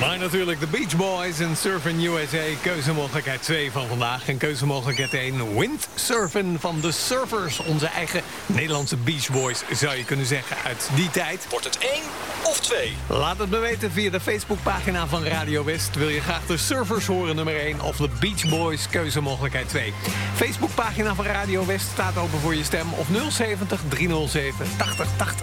Maar natuurlijk de Beach Boys en Surfin' USA. Keuzemogelijkheid 2 van vandaag. En keuzemogelijkheid 1, windsurfen van de Surfers. Onze eigen Nederlandse Beach Boys, zou je kunnen zeggen, uit die tijd. Wordt het 1 of 2? Laat het me weten via de Facebookpagina van Radio West. Wil je graag de Surfers horen, nummer 1, of de Beach Boys, keuzemogelijkheid 2? Facebookpagina van Radio West staat open voor je stem. Of 070 307 8080.